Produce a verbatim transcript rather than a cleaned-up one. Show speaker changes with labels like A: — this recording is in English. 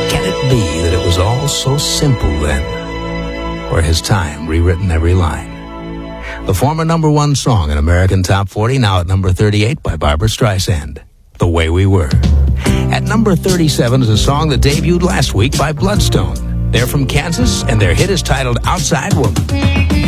A: Can it be that it was all so simple then? Or has time rewritten every line? The former number one song in American Top forty, now at number thirty-eight by Barbra Streisand, The Way We Were. At number thirty-seven is a song that debuted last week by Bloodstone. They're from Kansas, and their hit is titled Outside Woman.